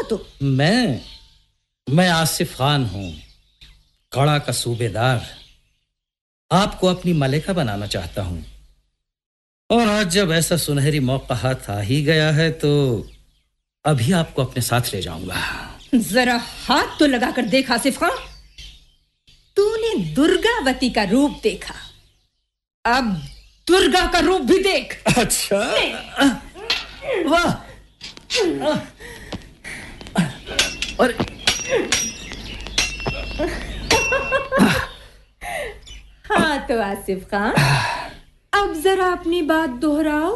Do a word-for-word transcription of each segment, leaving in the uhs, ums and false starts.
तुम? मैं मैं आसिफ खान हूं, कड़ा का सूबेदार। आपको अपनी मलिका बनाना चाहता हूं, और आज जब ऐसा सुनहरी मौका हाथ आ ही गया है तो अभी आपको अपने साथ ले जाऊंगा। जरा हाथ तो लगा कर देख आसिफ खान, तूने दुर्गावती का रूप देखा, अब दुर्गा का रूप भी देख। अच्छा, वाह। और हाँ तो आसिफ खान, अब जरा अपनी बात दोहराओ।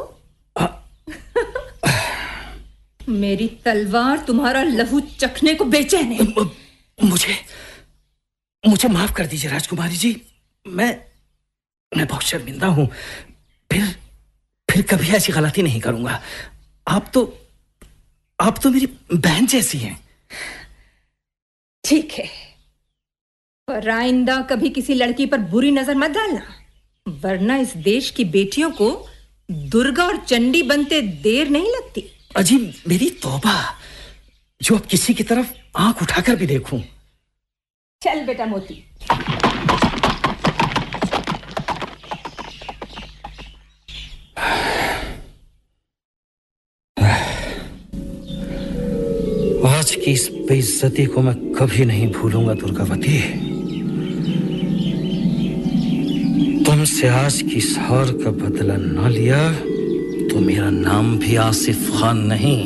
मेरी तलवार तुम्हारा लहू चखने को बेचैन है। मुझे मुझे माफ कर दीजिए राजकुमारी जी, मैं मैं बहुत शर्मिंदा हूं। फिर फिर कभी ऐसी गलती नहीं करूंगा। आप तो आप तो मेरी बहन जैसी हैं। ठीक है, पर आइंदा कभी किसी लड़की पर बुरी नजर मत डालना, वरना इस देश की बेटियों को दुर्गा और चंडी बनते देर नहीं लगती। अजी मेरी तौबा, जो अब किसी की तरफ आंख उठाकर भी देखूं। चल बेटा मोती। आज की इस बेइज्जती को मैं कभी नहीं भूलूंगा दुर्गावती। तुमसे आज की इस हार का बदला न लिया तो मेरा नाम भी आसिफ खान नहीं।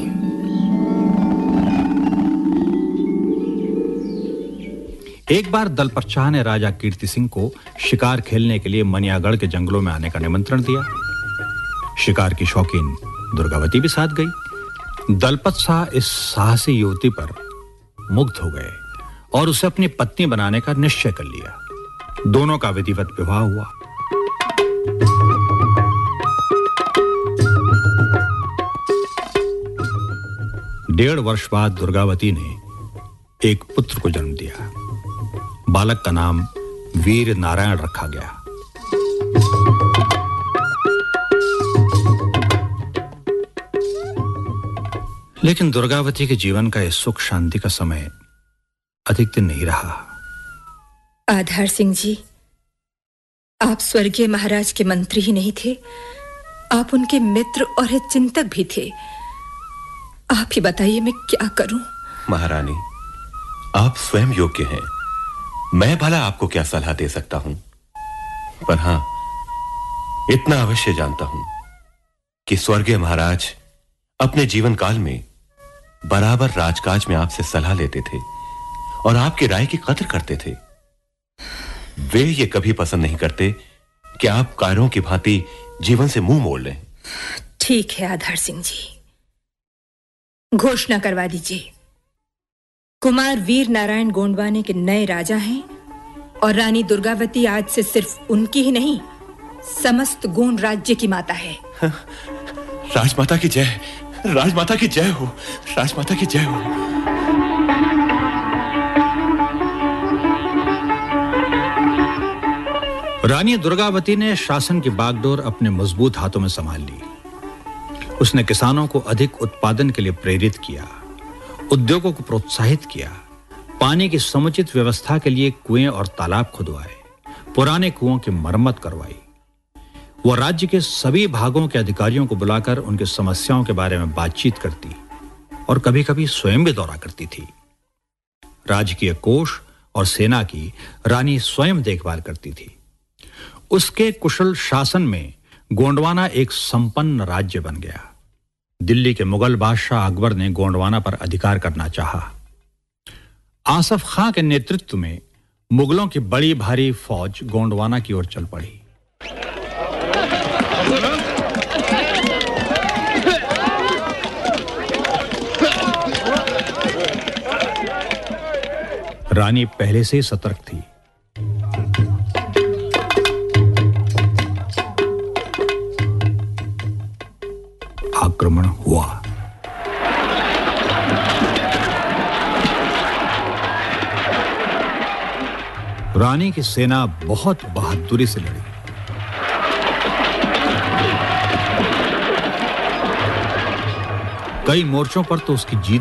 एक बार दलपतशाह ने राजा कीर्ति सिंह को शिकार खेलने के लिए मनियागढ़ के जंगलों में आने का निमंत्रण दिया। शिकार की शौकीन दुर्गावती भी साथ गई। दलपतशाह इस साहसी युवती पर मुग्ध हो गए और उसे अपनी पत्नी बनाने का निश्चय कर लिया। दोनों का विधिवत विवाह हुआ। डेढ़ वर्ष बाद दुर्गावती ने एक पुत्र को जन्म दिया। बालक का नाम वीर नारायण रखा गया। लेकिन दुर्गावती के जीवन का इस सुख शांति का समय अधिक दिन नहीं रहा। आधार सिंह जी, आप स्वर्गीय महाराज के मंत्री ही नहीं थे, आप उनके मित्र और हितचिंतक भी थे। आप ही बताइए मैं क्या करूं? महारानी, आप स्वयं योग्य हैं, मैं भला आपको क्या सलाह दे सकता हूं। पर हां, इतना अवश्य जानता हूं कि स्वर्गीय महाराज अपने जीवन काल में बराबर राजकाज में आपसे सलाह लेते थे और आपकी राय की कदर करते थे। वे ये कभी पसंद नहीं करते कि आप कायरों की भांति जीवन से मुंह मोड़ लें। ठीक है आधार सिंह जी, घोषणा करवा दीजिए। कुमार वीर नारायण गोंडवाने के नए राजा हैं और रानी दुर्गावती आज से सिर्फ उनकी ही नहीं, समस्त गोंड राज्य की माता है। राजमाता की जय, राजमाता की जय हो, राजमाता की जय हो। रानी दुर्गावती ने शासन की बागडोर अपने मजबूत हाथों में संभाल ली। उसने किसानों को अधिक उत्पादन के लिए प्रेरित किया, उद्योगों को प्रोत्साहित किया, पानी की समुचित व्यवस्था के लिए कुएं और तालाब खुदवाए, पुराने कुओं की मरम्मत करवाई। वह राज्य के सभी भागों के अधिकारियों को बुलाकर उनकी समस्याओं के बारे में बातचीत करती और कभी-कभी स्वयं भी दौरा करती थी। राजकीय कोष और सेना की रानी स्वयं देखभाल करती थी। उसके कुशल शासन में गोंडवाना एक संपन्न राज्य बन गया। दिल्ली के मुगल बादशाह अकबर ने गोंडवाना पर अधिकार करना चाहा। आसफ खां के नेतृत्व में मुगलों की बड़ी भारी फौज गोंडवाना की ओर चल पड़ी। रानी पहले से ही सतर्क थी। आक्रमण हुआ। रानी की सेना बहुत बहादुरी से लड़ी। कई मोर्चों पर तो उसकी जीत